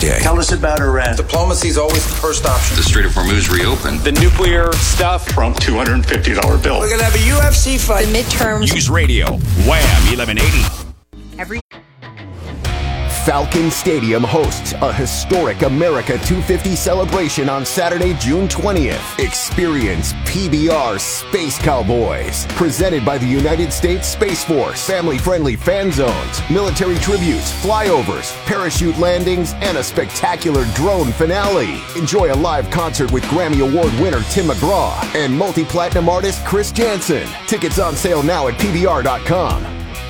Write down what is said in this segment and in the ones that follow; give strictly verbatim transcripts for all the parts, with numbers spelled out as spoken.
day. Tell us about Iran. Diplomacy is always the first option. The Strait of Hormuz reopened. The nuclear stuff. Trump two hundred fifty dollars bill. We're going to have a U F C fight. The midterms. News Radio, Wham eleven eighty. Every Falcon Stadium hosts a historic America two fifty celebration on Saturday, June twentieth. Experience P B R Space Cowboys, presented by the United States Space Force. Family-friendly fan zones, military tributes, flyovers, parachute landings, and a spectacular drone finale. Enjoy a live concert with Grammy Award winner Tim McGraw and multi-platinum artist Chris Jansen. Tickets on sale now at P B R dot com.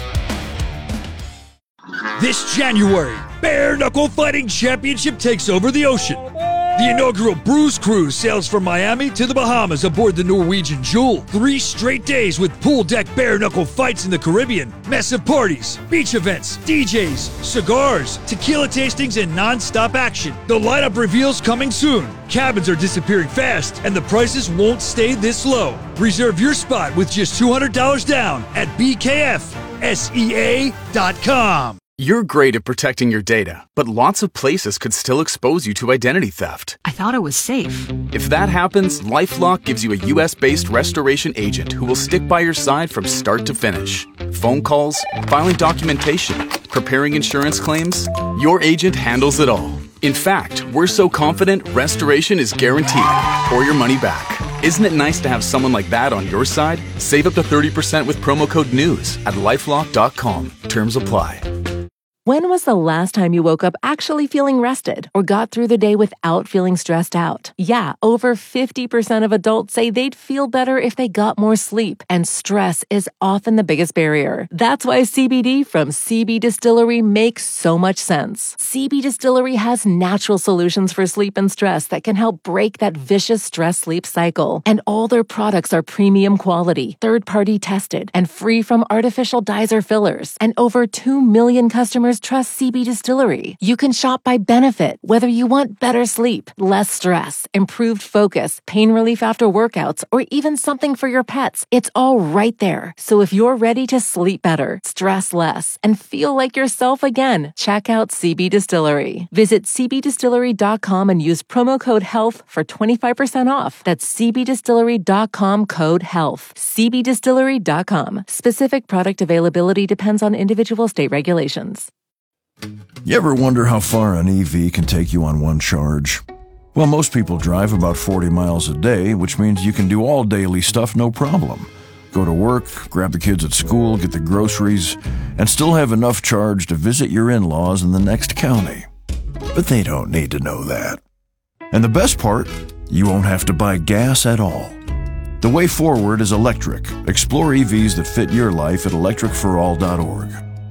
This January, Bare Knuckle Fighting Championship takes over the ocean. The inaugural Bruise Cruise sails from Miami to the Bahamas aboard the Norwegian Jewel. Three straight days with pool deck bare knuckle fights in the Caribbean, massive parties, beach events, D Js, cigars, tequila tastings, and non-stop action. The lineup reveals coming soon. Cabins are disappearing fast, and the prices won't stay this low. Reserve your spot with just two hundred dollars down at B K F S E A dot com. You're great at protecting your data, but lots of places could still expose you to identity theft. I thought it was safe. If that happens, LifeLock gives you a U S-based restoration agent who will stick by your side from start to finish. Phone calls, filing documentation, preparing insurance claims, your agent handles it all. In fact, we're so confident restoration is guaranteed or your money back. Isn't it nice to have someone like that on your side? Save up to thirty percent with promo code NEWS at lifelock dot com. Terms apply. When was the last time you woke up actually feeling rested or got through the day without feeling stressed out? Yeah, over fifty percent of adults say they'd feel better if they got more sleep, and stress is often the biggest barrier. That's why C B D from C B Distillery makes so much sense. C B Distillery has natural solutions for sleep and stress that can help break that vicious stress-sleep cycle. And all their products are premium quality, third-party tested, and free from artificial dyes or fillers. And over two million customers trust C B Distillery. You can shop by benefit, whether you want better sleep, less stress, improved focus, pain relief after workouts, or even something for your pets. It's all right there. So if you're ready to sleep better, stress less, and feel like yourself again, check out C B Distillery. Visit C B distillery dot com and use promo code HEALTH for twenty-five percent off. That's C B distillery dot com code HEALTH. C B distillery dot com. Specific product availability depends on individual state regulations. You ever wonder how far an E V can take you on one charge? Well, most people drive about forty miles a day, which means you can do all daily stuff no problem. Go to work, grab the kids at school, get the groceries, and still have enough charge to visit your in-laws in the next county. But they don't need to know that. And the best part, you won't have to buy gas at all. The way forward is electric. Explore E Vs that fit your life at electric for all dot org.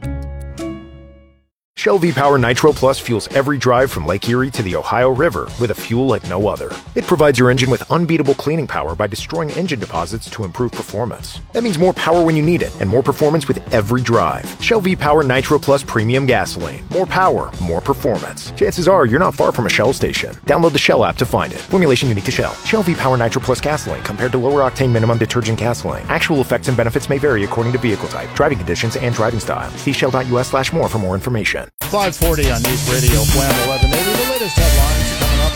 Shell V-Power Nitro Plus fuels every drive from Lake Erie to the Ohio River with a fuel like no other. It provides your engine with unbeatable cleaning power by destroying engine deposits to improve performance. That means more power when you need it and more performance with every drive. Shell V-Power Nitro Plus Premium Gasoline. More power, more performance. Chances are you're not far from a Shell station. Download the Shell app to find it. Formulation unique to Shell. Shell V-Power Nitro Plus Gasoline compared to lower octane minimum detergent gasoline. Actual effects and benefits may vary according to vehicle type, driving conditions, and driving style. See shell dot U S slash more for more information. five forty on News Radio, Wham eleven eighty. The latest headlines are coming up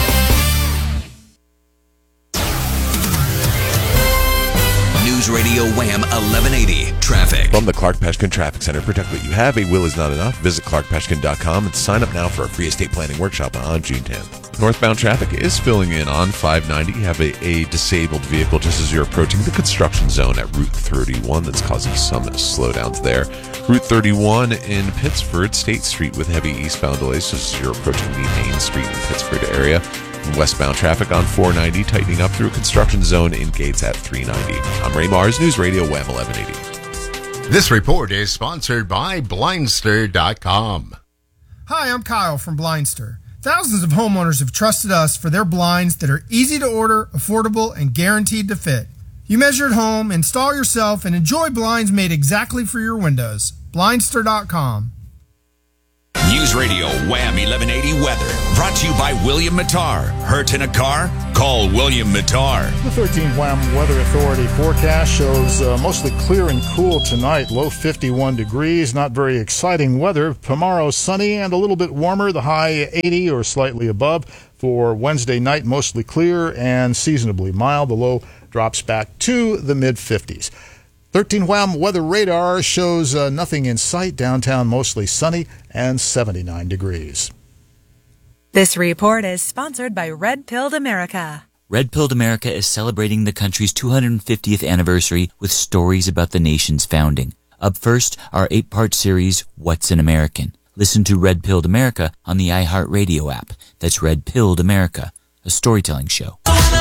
in News Radio Wham eleven eighty. Traffic. From the Clark Peshkin Traffic Center, protect what you have. A will is not enough. Visit clark peshkin dot com and sign up now for a free estate planning workshop on June tenth. Northbound traffic is filling in on five ninety. You have a, a disabled vehicle just as you're approaching the construction zone at Route thirty-one that's causing some slowdowns there. Route thirty-one in Pittsford, State Street with heavy eastbound delays just as you're approaching the Main Street in Pittsford area. And westbound traffic on four ninety tightening up through a construction zone in Gates at three ninety. I'm Ray Mars, News Radio Wham eleven eighty. This report is sponsored by Blindster dot com. Hi, I'm Kyle from Blindster. Thousands of homeowners have trusted us for their blinds that are easy to order, affordable, and guaranteed to fit. You measure at home, install yourself, and enjoy blinds made exactly for your windows. Blindster dot com. News Radio Wham eleven eighty weather. Brought to you by William Mattar. Hurt in a car? Call William Mattar. The thirteen Wham Weather Authority forecast shows uh, mostly clear and cool tonight. Low fifty-one degrees. Not very exciting weather. Tomorrow sunny and a little bit warmer. The high eighty or slightly above. For Wednesday night, mostly clear and seasonably mild. The low drops back to the mid-fifties. thirteen Wham Weather Radar shows uh, nothing in sight. Downtown mostly sunny and seventy-nine degrees. This report is sponsored by Red Pilled America. Red Pilled America is celebrating the country's two hundred fiftieth anniversary with stories about the nation's founding. Up first, our eight-part series, What's an American? Listen to Red Pilled America on the iHeartRadio app. That's Red Pilled America, a storytelling show.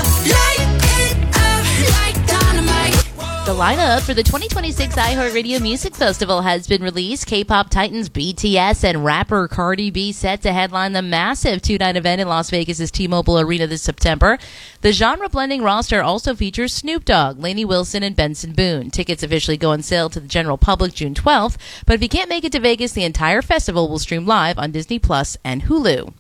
The lineup for the twenty twenty-six iHeartRadio Music Festival has been released. K-pop titans B T S and rapper Cardi B set to headline the massive two-night event in Las Vegas' T-Mobile Arena this September. The genre-blending roster also features Snoop Dogg, Lainey Wilson, and Benson Boone. Tickets officially go on sale to the general public June twelfth, but if you can't make it to Vegas, the entire festival will stream live on Disney Plus and Hulu.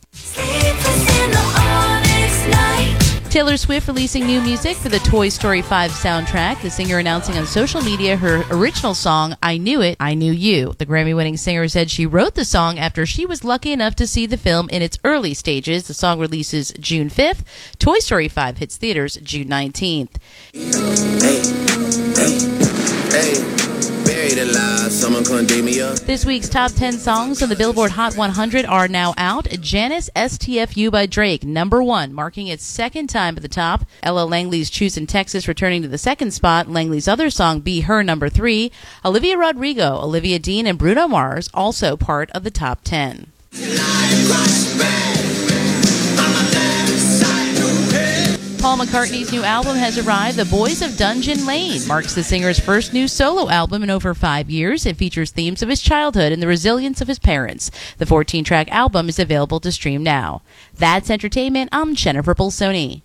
Taylor Swift releasing new music for the Toy Story five soundtrack. The singer announcing on social media her original song, I Knew It, I Knew You. The Grammy-winning singer said she wrote the song after she was lucky enough to see the film in its early stages. The song releases June fifth. Toy Story five hits theaters June nineteenth. Hey, hey, hey. This week's top ten songs on the Billboard Hot one hundred are now out. Janice, S T F U by Drake, number one, marking its second time at the top. Ella Langley's Choosin' Texas returning to the second spot. Langley's other song, Be Her, number three. Olivia Rodrigo, Olivia Dean, and Bruno Mars also part of the top ten. Paul McCartney's new album has arrived. The Boys of Dungeon Lane marks the singer's first new solo album in over five years. It features themes of his childhood and the resilience of his parents. The fourteen-track album is available to stream now. That's entertainment. I'm Jennifer Bolsoni.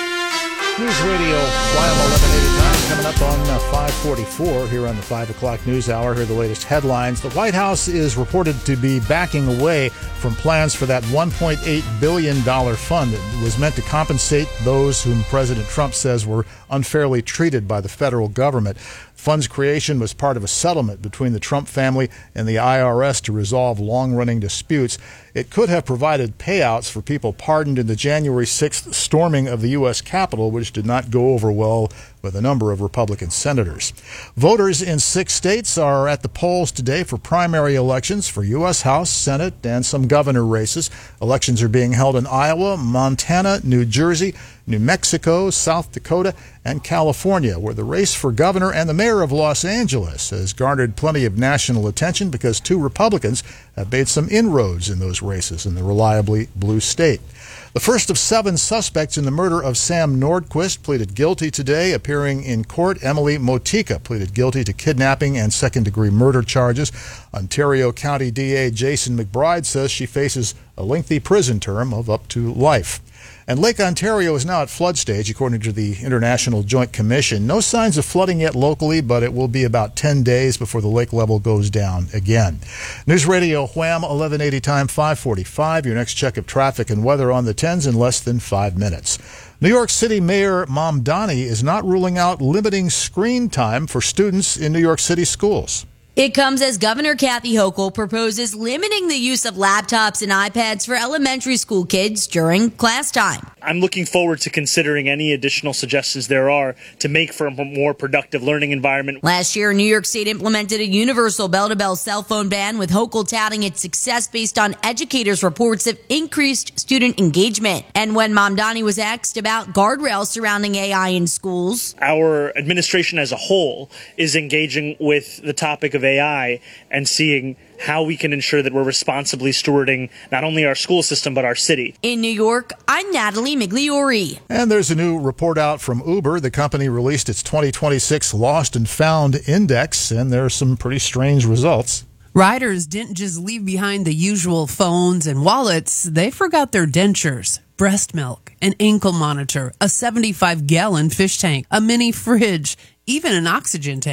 News Radio, Wham eleven eighty Times, coming up on uh, five forty-four here on the five o'clock news hour. Here are the latest headlines. The White House is reported to be backing away from plans for that one point eight billion dollars fund that was meant to compensate those whom President Trump says were unfairly treated by the federal government. Fund's creation was part of a settlement between the Trump family and the I R S to resolve long-running disputes. It could have provided payouts for people pardoned in the January sixth storming of the U S Capitol, which did not go over well with a number of Republican senators. Voters in six states are at the polls today for primary elections for U S House, Senate, and some governor races. Elections are being held in Iowa, Montana, New Jersey, New Mexico, South Dakota, and California, where the race for governor and the mayor of Los Angeles has garnered plenty of national attention because two Republicans have made some inroads in those races in the reliably blue state. The first of seven suspects in the murder of Sam Nordquist pleaded guilty today. Appearing in court, Emily Motika pleaded guilty to kidnapping and second-degree murder charges. Ontario County D A Jason McBride says she faces a lengthy prison term of up to life. And Lake Ontario is now at flood stage, according to the International Joint Commission. No signs of flooding yet locally, but it will be about ten days before the lake level goes down again. News Radio Wham, eleven eighty time, five forty-five. Your next check of traffic and weather on the tens in less than five minutes. New York City Mayor Mamdani is not ruling out limiting screen time for students in New York City schools. It comes as Governor Kathy Hochul proposes limiting the use of laptops and iPads for elementary school kids during class time. I'm looking forward to considering any additional suggestions there are to make for a more productive learning environment. Last year, New York State implemented a universal bell-to-bell cell phone ban, with Hochul touting its success based on educators' reports of increased student engagement. And when Mamdani was asked about guardrails surrounding A I in schools, our administration as a whole is engaging with the topic of A I and seeing how we can ensure that we're responsibly stewarding not only our school system but our city. In New York, I'm Natalie Migliori. And there's a new report out from Uber. The company released its twenty twenty-six Lost and Found Index, and there are some pretty strange results. Riders didn't just leave behind the usual phones and wallets. They forgot their dentures, breast milk, an ankle monitor, a seventy-five gallon fish tank, a mini fridge, even an oxygen tank.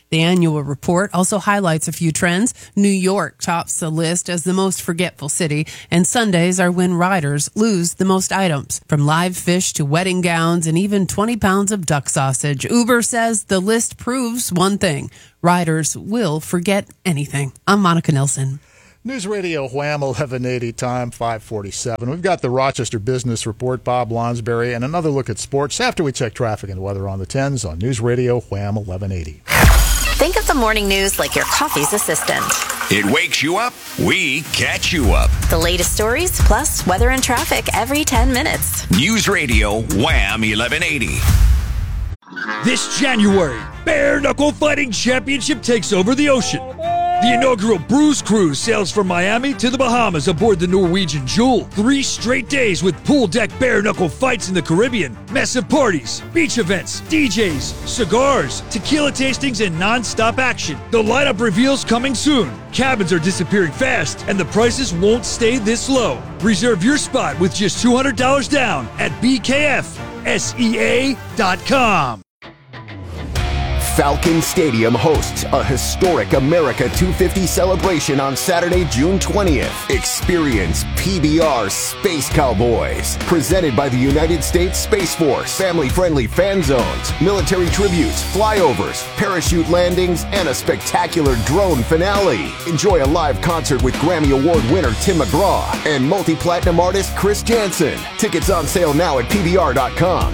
The annual report also highlights a few trends. New York tops the list as the most forgetful city, and Sundays are when riders lose the most items, from live fish to wedding gowns and even twenty pounds of duck sausage. Uber says the list proves one thing: riders will forget anything. I'm Monica Nelson. News Radio Wham eleven eighty, time five forty-seven. We've got the Rochester Business Report, Bob Lonsberry, and another look at sports after we check traffic and weather on the tens on News Radio Wham eleven eighty. Think of the morning news like your coffee's assistant. It wakes you up, we catch you up. The latest stories, plus weather and traffic every ten minutes. News Radio Wham eleven eighty. This January, Bare Knuckle Fighting Championship takes over the ocean. The inaugural Bruce Cruise sails from Miami to the Bahamas aboard the Norwegian Jewel. Three straight days with pool deck bare knuckle fights in the Caribbean, massive parties, beach events, D Js, cigars, tequila tastings, and non-stop action. The lineup reveals coming soon. Cabins are disappearing fast, and the prices won't stay this low. Reserve your spot with just two hundred dollars down at B K F S E A dot com. Falcon Stadium hosts a historic America two fifty celebration on Saturday, June twentieth. Experience P B R Space Cowboys, presented by the United States Space Force. Family-friendly fan zones, military tributes, flyovers, parachute landings, and a spectacular drone finale. Enjoy a live concert with Grammy Award winner Tim McGraw and multi-platinum artist Chris Jansen. Tickets on sale now at P B R dot com.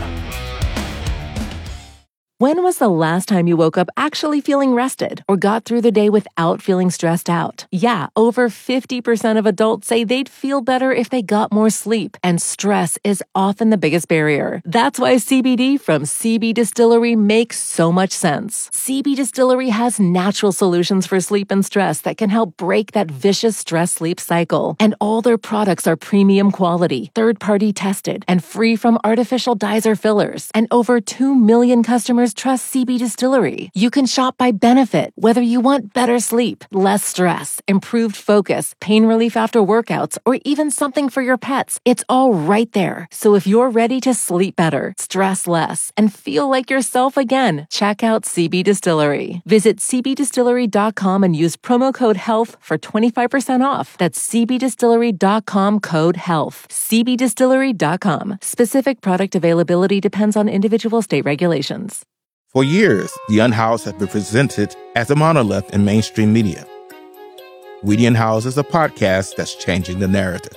When was the last time you woke up actually feeling rested or got through the day without feeling stressed out? Yeah, over fifty percent of adults say they'd feel better if they got more sleep, and stress is often the biggest barrier. That's why C B D from C B Distillery makes so much sense. C B Distillery has natural solutions for sleep and stress that can help break that vicious stress-sleep cycle. And all their products are premium quality, third-party tested, and free from artificial dyes or fillers. And over two million customers trust C B Distillery. You can shop by benefit, whether you want better sleep, less stress, improved focus, pain relief after workouts, or even something for your pets. It's all right there. So if you're ready to sleep better, stress less, and feel like yourself again, check out C B Distillery. Visit C B distillery dot com and use promo code HEALTH for twenty-five percent off. That's C B distillery dot com, code HEALTH. C B distillery dot com. Specific product availability depends on individual state regulations. For years, The Unhoused has been presented as a monolith in mainstream media. We The Unhoused is a podcast that's changing the narrative.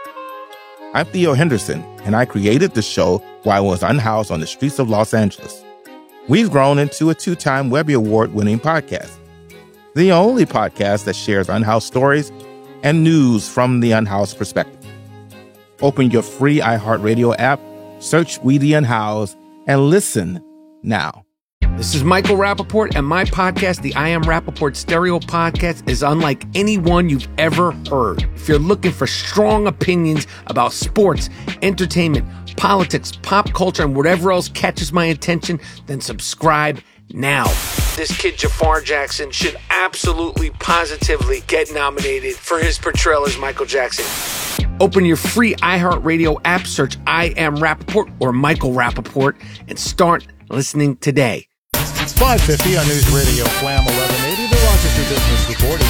I'm Theo Henderson, and I created the show while I was unhoused on the streets of Los Angeles. We've grown into a two-time Webby Award-winning podcast, the only podcast that shares unhoused stories and news from the unhoused perspective. Open your free iHeartRadio app, search We The Unhoused, and listen now. This is Michael Rappaport, and my podcast, the I Am Rappaport Stereo Podcast, is unlike any one you've ever heard. If you're looking for strong opinions about sports, entertainment, politics, pop culture, and whatever else catches my attention, then subscribe now. This kid, Jafar Jackson, should absolutely, positively get nominated for his portrayal as Michael Jackson. Open your free iHeartRadio app, search I Am Rappaport or Michael Rappaport, and start listening today. five fifty on News Radio Wham eleven eighty, the Rochester Business Report.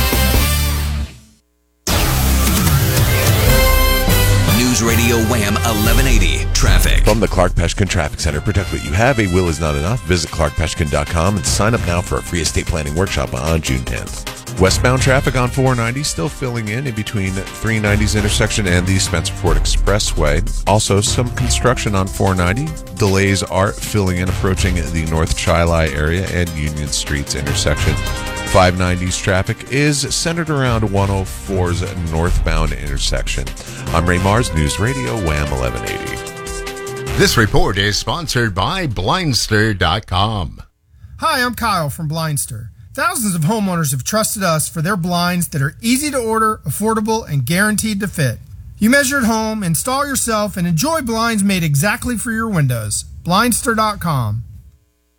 News Radio Wham eleven eighty traffic. From the Clark Peshkin Traffic Center, protect what you have. A will is not enough. Visit clark peshkin dot com and sign up now for a free estate planning workshop on June tenth. Westbound traffic on four ninety still filling in in between three ninety's intersection and the Spencerport Expressway. Also, some construction on four ninety. Delays are filling in approaching the North Chili area and Union Street's intersection. five ninety's traffic is centered around one oh four's northbound intersection. I'm Ray Mars, News Radio Wham eleven eighty. This report is sponsored by Blindster dot com. Hi, I'm Kyle from Blindster. Thousands of homeowners have trusted us for their blinds that are easy to order, affordable, and guaranteed to fit. You measure at home, install yourself, and enjoy blinds made exactly for your windows. Blindster dot com.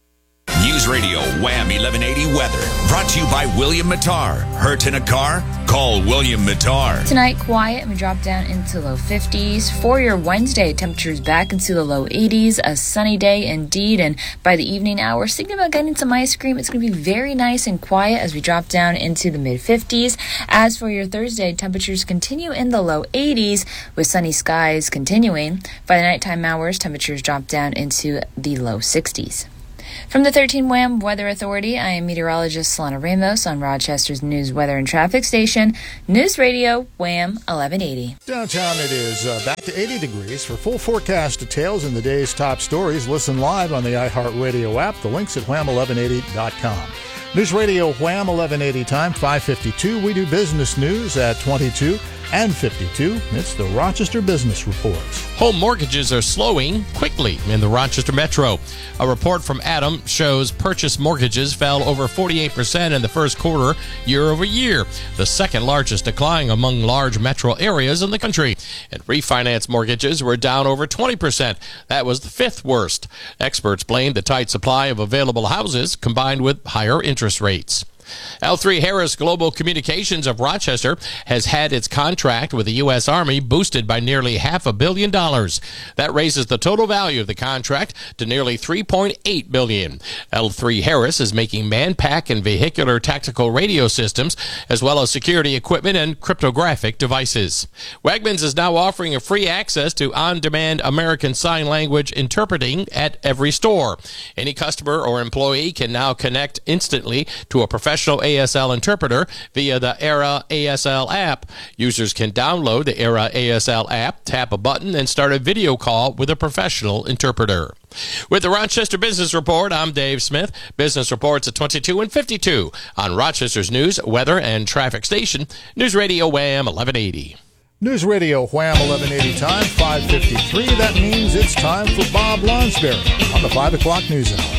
News Radio Wham eleven eighty weather. Brought to you by William Mattar. Hurt in a car? Call William Mattar. Tonight, quiet and we drop down into low fifties. For your Wednesday, temperatures back into the low eighties. A sunny day indeed. And by the evening hour, thinking about getting some ice cream. It's going to be very nice and quiet as we drop down into the mid fifties. As for your Thursday, temperatures continue in the low eighties with sunny skies continuing. By the nighttime hours, temperatures drop down into the low sixties. From the thirteen Wham Weather Authority, I am meteorologist Solana Ramos on Rochester's News, Weather, and Traffic Station, News Radio Wham eleven eighty. Downtown it is uh, back to eighty degrees. For full forecast details and the day's top stories, listen live on the iHeartRadio app. The link's at wham eleven eighty dot com. News Radio Wham eleven eighty time, five fifty-two. We do business news at twenty-two and fifty-two. It's the Rochester Business Reports. Home mortgages are slowing quickly in the Rochester Metro. A report from Adam shows purchase mortgages fell over forty-eight percent in the first quarter year over year, the second largest decline among large metro areas in the country. And refinance mortgages were down over twenty percent. That was the fifth worst. Experts blame the tight supply of available houses combined with higher interest rates. L three Harris Global Communications of Rochester has had its contract with the U S Army boosted by nearly half a billion dollars. That raises the total value of the contract to nearly three point eight billion dollars. L three Harris is making man-pack and vehicular tactical radio systems, as well as security equipment and cryptographic devices. Wegmans is now offering a free access to on-demand American Sign Language interpreting at every store. Any customer or employee can now connect instantly to a professional A S L interpreter via the Era A S L app. Users can download the Era A S L app, tap a button, and start a video call with a professional interpreter. With the Rochester Business Report, I'm Dave Smith. Business reports at twenty-two and fifty-two on Rochester's News, Weather, and Traffic Station, News Radio Wham eleven eighty. News Radio Wham eleven eighty time, five fifty-three. That means it's time for Bob Lonsberry on the five o'clock News Hour.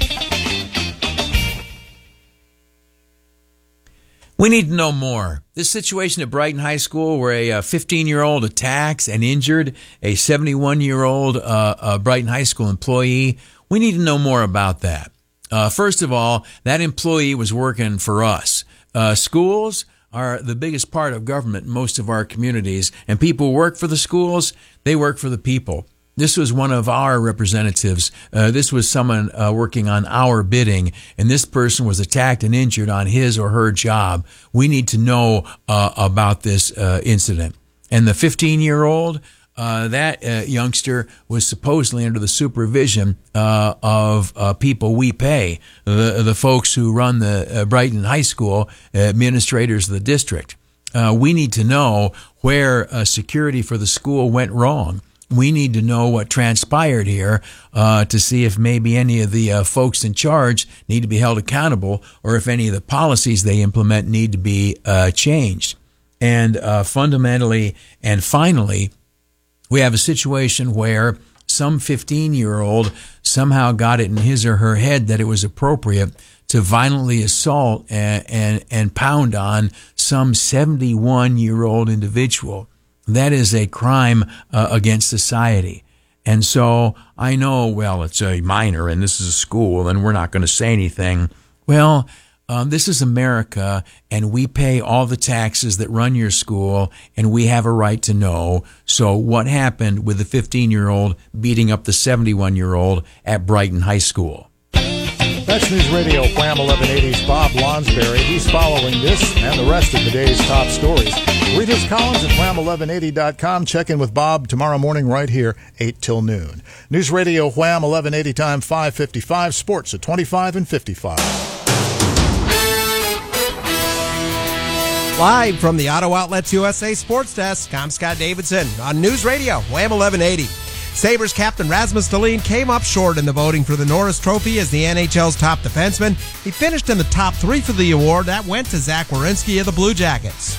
We need to know more. This situation at Brighton High School where a fifteen-year-old attacks and injured a seventy-one-year-old uh, uh, Brighton High School employee, we need to know more about that. Uh, first of all, that employee was working for us. Uh, schools are the biggest part of government in most of our communities, and people work for the schools, they work for the people. This was one of our representatives. Uh, this was someone uh, working on our bidding, and this person was attacked and injured on his or her job. We need to know uh, about this uh, incident. And the fifteen-year-old, uh, that uh, youngster was supposedly under the supervision uh, of uh, people we pay, the, the folks who run the uh, Brighton High School, uh, administrators of the district. Uh, we need to know where uh, security for the school went wrong. We need to know what transpired here uh, to see if maybe any of the uh, folks in charge need to be held accountable, or if any of the policies they implement need to be uh, changed. And uh, fundamentally and finally, we have a situation where some fifteen-year-old somehow got it in his or her head that it was appropriate to violently assault and, and, and pound on some seventy-one-year-old individual. That is a crime uh, against society. And so I know, well, it's a minor and this is a school and we're not going to say anything. Well, um, this is America, and we pay all the taxes that run your school, and we have a right to know. So what happened with the fifteen-year-old beating up the seventy-one-year-old at Brighton High School? That's News Radio Wham eleven eighty's Bob Lonsberry. He's following this and the rest of the day's top stories. Read his columns at wham eleven eighty dot com. Check in with Bob tomorrow morning right here, eight till noon. News Radio Wham eleven eighty time, five fifty-five. Sports at twenty-five and fifty-five. Live from the Auto Outlets U S A Sports Desk, I'm Scott Davidson on News Radio Wham eleven eighty. Sabres captain Rasmus Dahlin came up short in the voting for the Norris Trophy as the N H L's top defenseman. He finished in the top three for the award. That went to Zach Werenski of the Blue Jackets.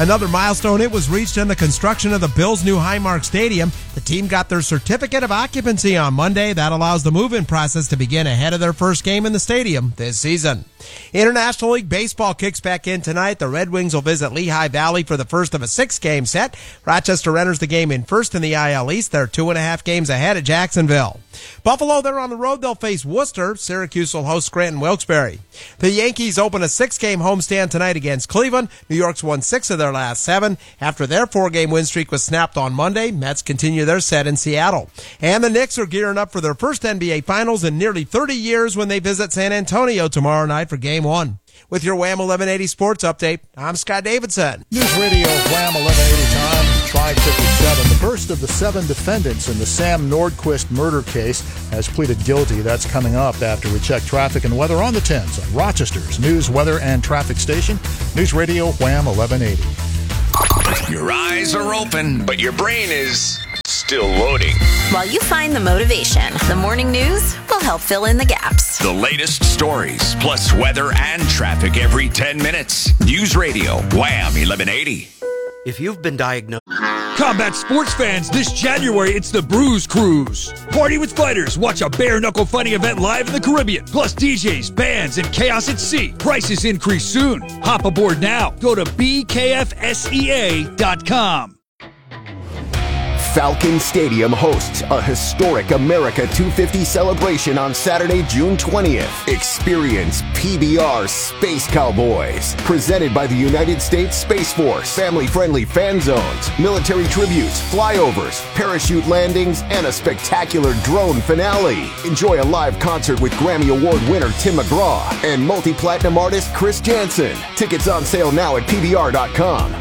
Another milestone it was reached in the construction of the Bills' new Highmark Stadium. The team got their certificate of occupancy on Monday. That allows the move-in process to begin ahead of their first game in the stadium this season. International League Baseball kicks back in tonight. The Red Wings will visit Lehigh Valley for the first of a six-game set. Rochester enters the game in first in the I L East. They're two and a half games ahead of Jacksonville. Buffalo, they're on the road. They'll face Worcester. Syracuse will host Scranton Wilkes-Barre. The Yankees open a six-game homestand tonight against Cleveland. New York's won six of their last seven. After their four-game win streak was snapped on Monday, Mets continue their set in Seattle. And the Knicks are gearing up for their first N B A Finals in nearly thirty years when they visit San Antonio tomorrow night for Game one. With your Wham eleven eighty Sports Update, I'm Scott Davidson. News Radio Wham eleven eighty time, Tri fifty-seven. The first of the seven defendants in the Sam Nordquist murder case has pleaded guilty. That's coming up after we check traffic and weather on the tens on Rochester's news, weather, and traffic station. News Radio Wham eleven eighty. Your eyes are open, but your brain is still loading. While you find the motivation, the morning news will help fill in the gaps. The latest stories, plus weather and traffic every ten minutes. News Radio Wham eleven eighty. If you've been diagnosed... Combat sports fans, this January, it's the Bruise Cruise. Party with fighters. Watch a bare-knuckle fighting event live in the Caribbean. Plus D Js, bands, and chaos at sea. Prices increase soon. Hop aboard now. Go to B K F S E A dot com. Falcon Stadium hosts a historic America two fifty celebration on Saturday, June twentieth. Experience P B R Space Cowboys, presented by the United States Space Force. Family-friendly fan zones, military tributes, flyovers, parachute landings, and a spectacular drone finale. Enjoy a live concert with Grammy Award winner Tim McGraw and multi-platinum artist Chris Jansen. Tickets on sale now at P B R dot com.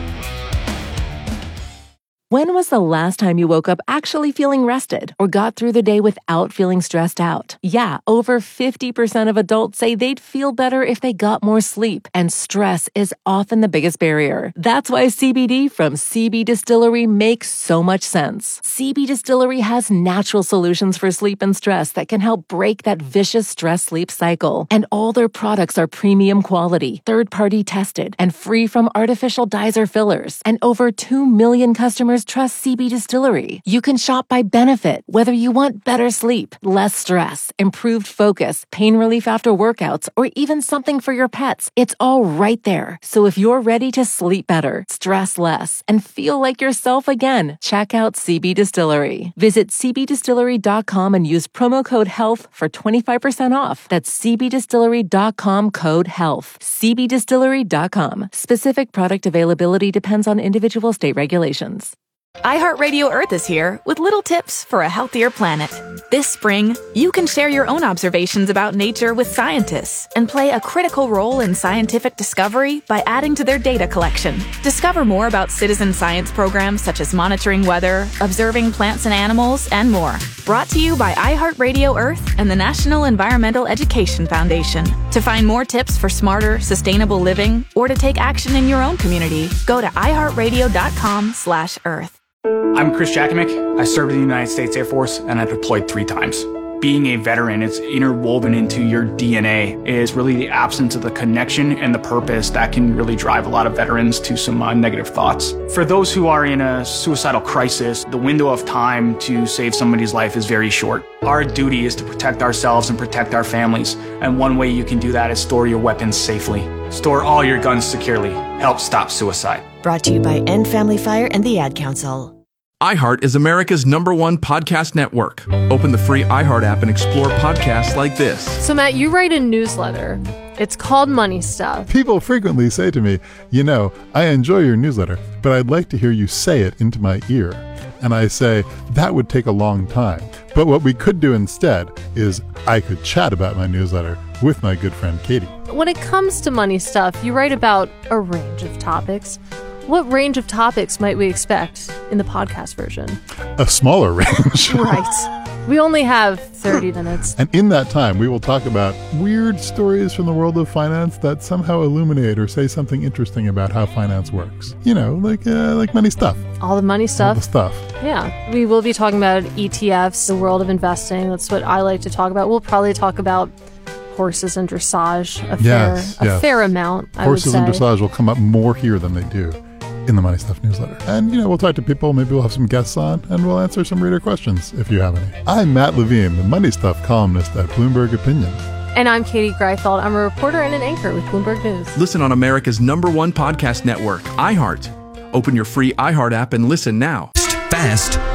When was the last time you woke up actually feeling rested or got through the day without feeling stressed out? Yeah, over fifty percent of adults say they'd feel better if they got more sleep, and stress is often the biggest barrier. That's why C B D from C B Distillery makes so much sense. C B Distillery has natural solutions for sleep and stress that can help break that vicious stress-sleep cycle. And all their products are premium quality, third-party tested, and free from artificial dyes or fillers. And over two million customers trust C B Distillery. You can shop by benefit, whether you want better sleep, less stress, improved focus, pain relief after workouts, or even something for your pets. It's all right there. So if you're ready to sleep better, stress less, and feel like yourself again, check out C B Distillery. Visit C B distillery dot com and use promo code HEALTH for twenty-five percent off. That's C B distillery dot com code HEALTH. C B distillery dot com. Specific product availability depends on individual state regulations. iHeartRadio Earth is here with little tips for a healthier planet. This spring, you can share your own observations about nature with scientists and play a critical role in scientific discovery by adding to their data collection. Discover more about citizen science programs such as monitoring weather, observing plants and animals, and more. Brought to you by iHeartRadio Earth and the National Environmental Education Foundation. To find more tips for smarter, sustainable living, or to take action in your own community, go to iHeartRadio dot com slash earth. I'm Chris Jakimick. I served in the United States Air Force and I deployed three times. Being a veteran, it's interwoven into your D N A. It is really the absence of the connection and the purpose that can really drive a lot of veterans to some uh, negative thoughts. For those who are in a suicidal crisis, the window of time to save somebody's life is very short. Our duty is to protect ourselves and protect our families. And one way you can do that is store your weapons safely. Store all your guns securely. Help stop suicide. Brought to you by End Family Fire and the Ad Council. iHeart is America's number one podcast network. Open the free iHeart app and explore podcasts like this. So, Matt, you write a newsletter. It's called Money Stuff. People frequently say to me, you know, I enjoy your newsletter, but I'd like to hear you say it into my ear. And I say, that would take a long time. But what we could do instead is I could chat about my newsletter with my good friend Katie. When it comes to Money Stuff, you write about a range of topics. What range of topics might we expect in the podcast version? A smaller range. Right. We only have thirty minutes. And in that time, we will talk about weird stories from the world of finance that somehow illuminate or say something interesting about how finance works. You know, like uh, like money stuff. All the money stuff. All the stuff. Yeah. We will be talking about E T Fs, the world of investing. That's what I like to talk about. We'll probably talk about horses and dressage a yes, fair, yes. a fair amount, I Horses would say. and dressage will come up more here than they do in the Money Stuff newsletter. And, you know, we'll talk to people, maybe we'll have some guests on, and we'll answer some reader questions if you have any. I'm Matt Levine, the Money Stuff columnist at Bloomberg Opinion. And I'm Katie Greifeld. I'm a reporter and an anchor with Bloomberg News. Listen on America's number one podcast network, iHeart. Open your free iHeart app and listen now. Fast